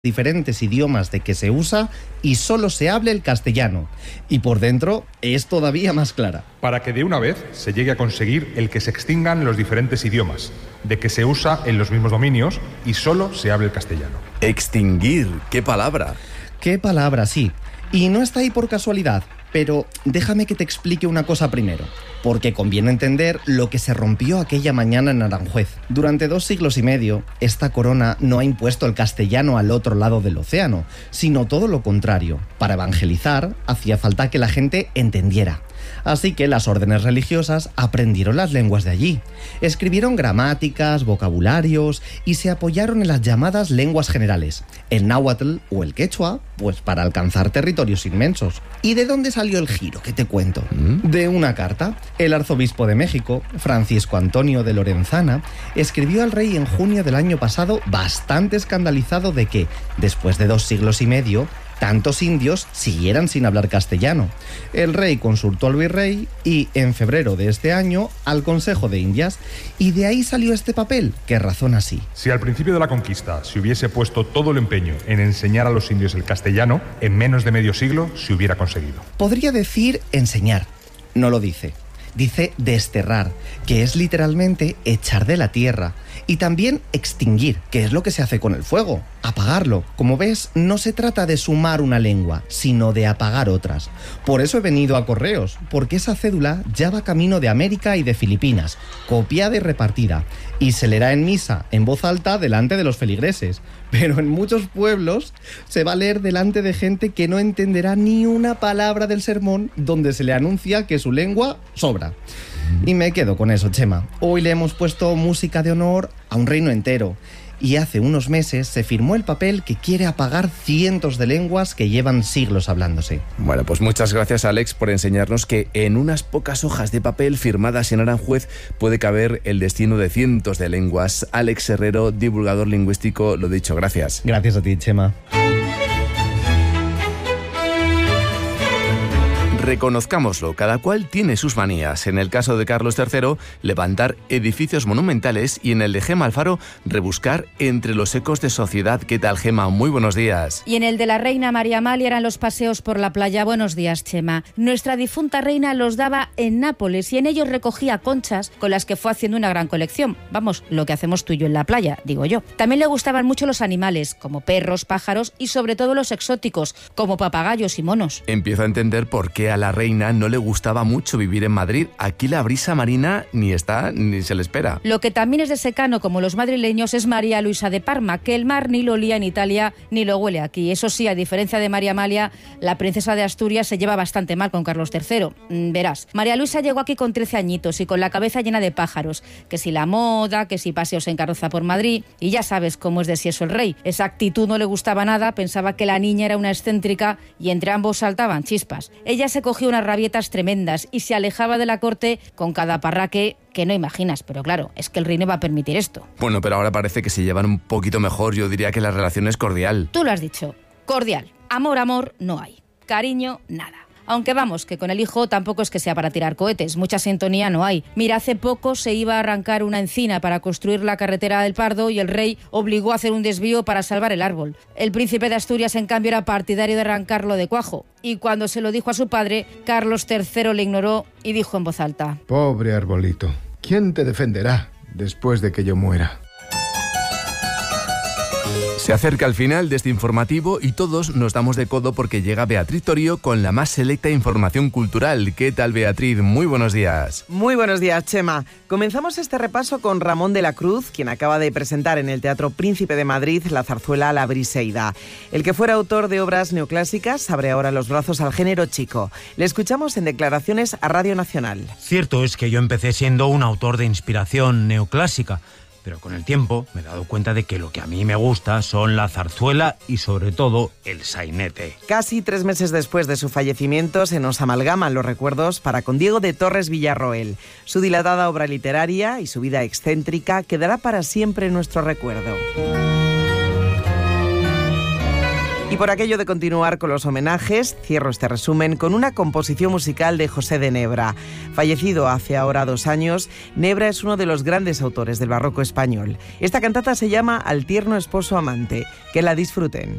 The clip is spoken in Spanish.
diferentes idiomas de que se usa y solo se hable el castellano. Y por dentro es todavía más clara. Para que de una vez se llegue a conseguir el que se extingan los diferentes idiomas, de que se usa en los mismos dominios y solo se hable el castellano. Extinguir, qué palabra. Qué palabra, sí. Y no está ahí por casualidad. Pero déjame que te explique una cosa primero, porque conviene entender lo que se rompió aquella mañana en Aranjuez. Durante 2 siglos y medio, esta corona no ha impuesto el castellano al otro lado del océano, sino todo lo contrario. Para evangelizar, hacía falta que la gente entendiera. Así que las órdenes religiosas aprendieron las lenguas de allí, escribieron gramáticas, vocabularios y se apoyaron en las llamadas lenguas generales, el náhuatl o el quechua, pues para alcanzar territorios inmensos. ¿Y de dónde salió el giro que te cuento? De una carta. El arzobispo de México, Francisco Antonio de Lorenzana, escribió al rey en junio del año pasado, bastante escandalizado de que, después de 2 siglos y medio, tantos indios siguieran sin hablar castellano. El rey consultó al virrey y, en febrero de este año, al Consejo de Indias, y de ahí salió este papel, que razona así. Si al principio de la conquista se hubiese puesto todo el empeño en enseñar a los indios el castellano, en menos de medio siglo se hubiera conseguido. Podría decir enseñar, no lo dice. Dice desterrar, que es literalmente echar de la tierra, y también extinguir, que es lo que se hace con el fuego, apagarlo. Como ves, no se trata de sumar una lengua, sino de apagar otras. Por eso he venido a Correos, porque esa cédula ya va camino de América y de Filipinas, copiada y repartida, y se leerá en misa, en voz alta, delante de los feligreses. Pero en muchos pueblos se va a leer delante de gente que no entenderá ni una palabra del sermón, donde se le anuncia que su lengua sobra. Y me quedo con eso, Chema. Hoy le hemos puesto música de honor a un reino entero. Y hace unos meses se firmó el papel que quiere apagar cientos de lenguas que llevan siglos hablándose. Bueno, pues muchas gracias, Alex, por enseñarnos que en unas pocas hojas de papel firmadas en Aranjuez puede caber el destino de cientos de lenguas. Alex Herrero, divulgador lingüístico, lo dicho, gracias. Gracias a ti, Chema. Reconozcámoslo, cada cual tiene sus manías. En el caso de Carlos III, levantar edificios monumentales, y en el de Gema Alfaro, rebuscar entre los ecos de sociedad. ¿Qué tal, Gema? Muy buenos días. Y en el de la reina María Amalia eran los paseos por la playa. Buenos días, Chema. Nuestra difunta reina los daba en Nápoles y en ellos recogía conchas con las que fue haciendo una gran colección. Vamos, lo que hacemos tú y yo en la playa, digo yo. También le gustaban mucho los animales, como perros, pájaros y sobre todo los exóticos, como papagayos y monos. Empiezo a entender por qué a la reina no le gustaba mucho vivir en Madrid. Aquí la brisa marina ni está ni se le espera. Lo que también es de secano como los madrileños es María Luisa de Parma, que el mar ni lo olía en Italia ni lo huele aquí. Eso sí, a diferencia de María Amalia, la princesa de Asturias se lleva bastante mal con Carlos III. Verás, María Luisa llegó aquí con 13 añitos y con la cabeza llena de pájaros, que si la moda, que si paseos en carroza por Madrid, y ya sabes cómo es de si eso el rey. Esa actitud no le gustaba nada, pensaba que la niña era una excéntrica y entre ambos saltaban chispas. Ella se cogió unas rabietas tremendas y se alejaba de la corte con cada parraque que no imaginas, pero claro, es que el rey no va a permitir esto. Bueno, pero ahora parece que se llevan un poquito mejor. Yo diría que la relación es cordial. Tú lo has dicho, cordial. Amor no hay. Cariño, nada. Aunque vamos, que con el hijo tampoco es que sea para tirar cohetes, mucha sintonía no hay. Mira, hace poco se iba a arrancar una encina para construir la carretera del Pardo y el rey obligó a hacer un desvío para salvar el árbol. El príncipe de Asturias, en cambio, era partidario de arrancarlo de cuajo. Y cuando se lo dijo a su padre, Carlos III le ignoró y dijo en voz alta: Pobre arbolito, ¿quién te defenderá después de que yo muera? Se acerca el final de este informativo y todos nos damos de codo porque llega Beatriz Torío con la más selecta información cultural. ¿Qué tal, Beatriz? Muy buenos días. Muy buenos días, Chema. Comenzamos este repaso con Ramón de la Cruz, quien acaba de presentar en el Teatro Príncipe de Madrid la zarzuela La Briseida. El que fuera autor de obras neoclásicas abre ahora los brazos al género chico. Le escuchamos en declaraciones a Radio Nacional. Cierto es que yo empecé siendo un autor de inspiración neoclásica, pero con el tiempo me he dado cuenta de que lo que a mí me gusta son la zarzuela y sobre todo el sainete. Casi 3 meses después de su fallecimiento se nos amalgaman los recuerdos para con Diego de Torres Villarroel. Su dilatada obra literaria y su vida excéntrica quedará para siempre en nuestro recuerdo. Y por aquello de continuar con los homenajes, cierro este resumen con una composición musical de José de Nebra. Fallecido hace ahora 2 años, Nebra es uno de los grandes autores del barroco español. Esta cantata se llama Al tierno esposo amante. Que la disfruten.